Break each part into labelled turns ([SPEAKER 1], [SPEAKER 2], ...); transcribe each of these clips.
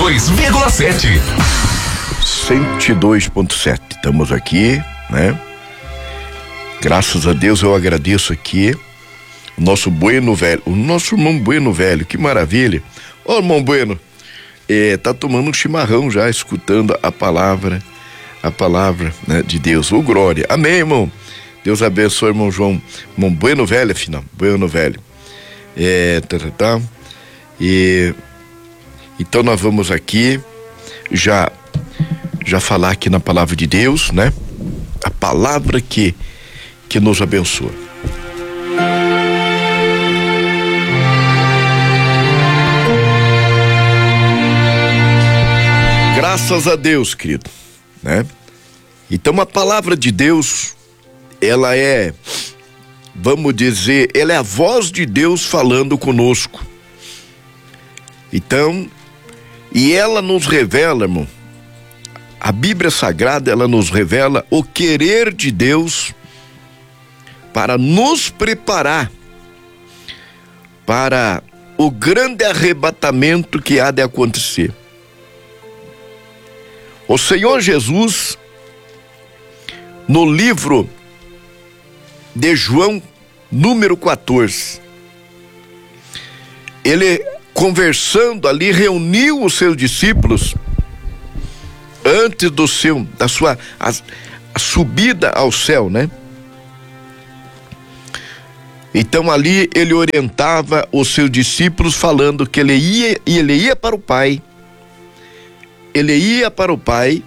[SPEAKER 1] 102,7.
[SPEAKER 2] 102,7. Estamos aqui, né? Graças a Deus eu agradeço aqui o nosso Bueno Velho, o nosso irmão Bueno Velho, que maravilha. Ô, irmão Bueno, tá tomando um chimarrão já, escutando a palavra, né, de Deus. Ô, glória. Amém, irmão. Deus abençoe, irmão João, irmão Bueno Velho, afinal, Bueno Velho. E então nós vamos aqui já falar aqui na palavra de Deus, né? A palavra que nos abençoa. Graças a Deus, querido, né? Então a palavra de Deus, ela é, vamos dizer, ela é a voz de Deus falando conosco. Então, e ela nos revela, irmão, a Bíblia Sagrada, ela nos revela o querer de Deus para nos preparar para o grande arrebatamento que há de acontecer. O Senhor Jesus, no livro de João, número 14, ele conversando ali, reuniu os seus discípulos antes da sua subida ao céu, né? Então ali ele orientava os seus discípulos falando que ele ia para o Pai. Ele ia para o Pai,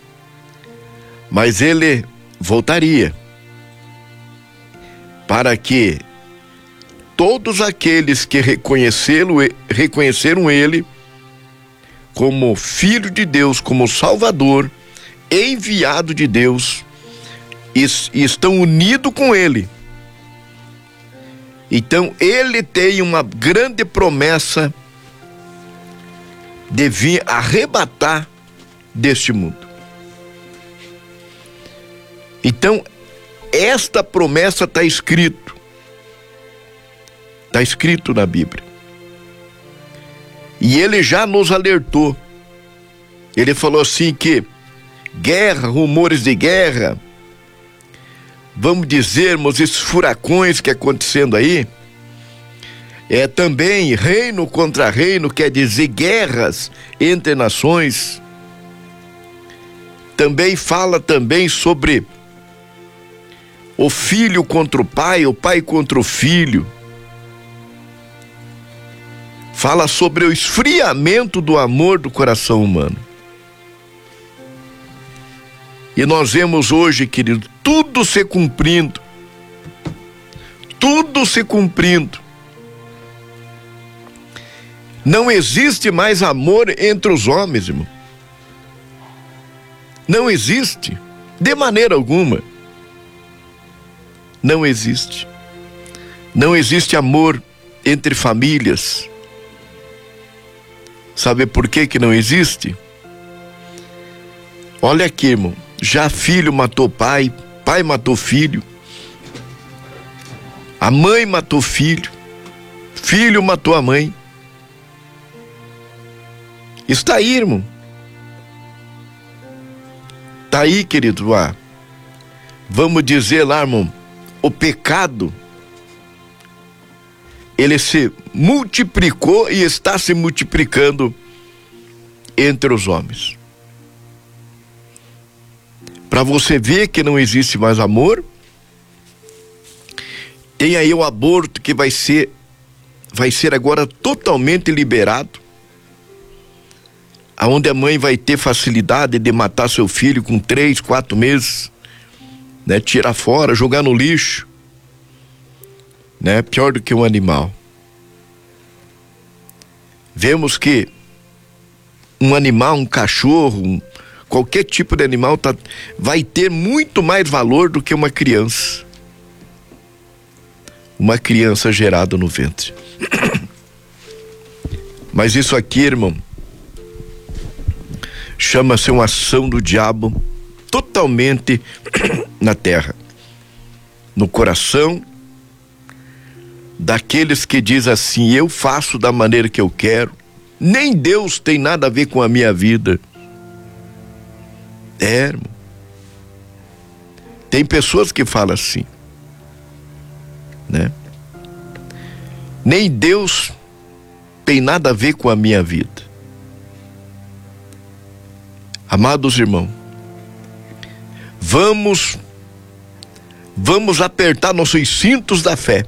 [SPEAKER 2] mas ele voltaria para que todos aqueles que reconheceram ele como Filho de Deus, como Salvador, enviado de Deus, e estão unidos com ele. Então ele tem uma grande promessa de vir arrebatar deste mundo. Então esta promessa está escrito na Bíblia. E ele já nos alertou. Ele falou assim que guerra, rumores de guerra, vamos dizermos, esses furacões que acontecendo aí, também reino contra reino, quer dizer guerras entre nações. Também fala também sobre o filho contra o pai contra o filho. Fala sobre o esfriamento do amor do coração humano. E nós vemos hoje, querido, tudo se cumprindo. Tudo se cumprindo. Não existe mais amor entre os homens, irmão. Não existe, de maneira alguma. Não existe. Não existe amor entre famílias. Sabe por que não existe? Olha aqui, irmão. Já filho matou pai, pai matou filho. A mãe matou filho. Filho matou a mãe. Está aí, irmão. Está aí, querido. Vamos dizer lá, irmão, o pecado, ele se multiplicou e está se multiplicando entre os homens. Para você ver que não existe mais amor, tem aí o aborto que vai ser agora totalmente liberado, aonde a mãe vai ter facilidade de matar seu filho com 3, 4 meses, né? Tirar fora, jogar no lixo, né? Pior do que um animal. Vemos que um animal, um cachorro, qualquer tipo de animal vai ter muito mais valor do que uma criança. Uma criança gerada no ventre. Mas isso aqui, irmão, chama-se uma ação do diabo totalmente na terra, no coração daqueles que diz assim: eu faço da maneira que eu quero, Nem Deus tem nada a ver com a minha vida. Irmão. Tem pessoas que falam assim, né? Nem Deus tem nada a ver com a minha vida. Amados irmãos, vamos apertar nossos cintos da fé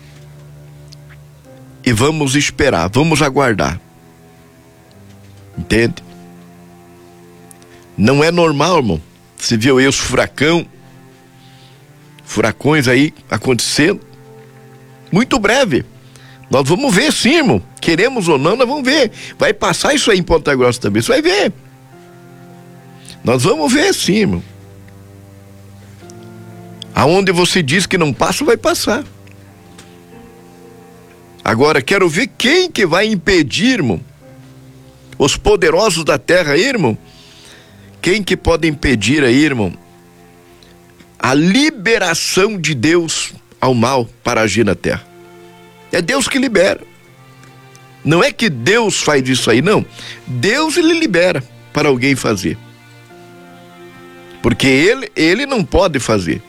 [SPEAKER 2] e vamos esperar, vamos aguardar. Entende? Não é normal, irmão. Você viu aí os furacões aí acontecendo? Muito breve. Nós vamos ver sim, irmão. Queremos ou não, nós vamos ver. Vai passar isso aí em Ponta Grossa também, você vai ver. Nós vamos ver sim, irmão. Aonde você diz que não passa, vai passar. Agora, quero ver quem que vai impedir, irmão. Os poderosos da terra, irmão. Quem que pode impedir aí, irmão, a liberação de Deus ao mal para agir na terra? É Deus que libera. Não é que Deus faz isso aí, não. Deus, ele libera para alguém fazer. Porque ele não pode fazer.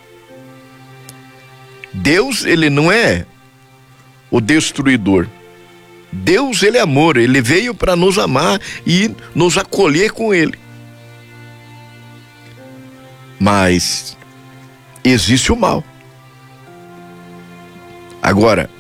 [SPEAKER 2] Deus, ele não é o destruidor. Deus, ele é amor. Ele veio para nos amar e nos acolher com ele. Mas existe o mal. Agora,